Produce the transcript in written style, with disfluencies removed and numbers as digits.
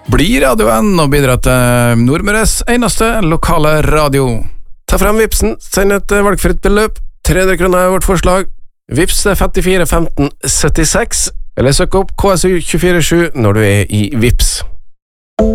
Bli radioen og bidra til Nordmøres eneste lokale radio. Ta frem Vipsen, send et valgfritt beløp. 300 kroner vårt forslag. Vips 54 15 76, eller søk opp KSU 247 når du i Vips.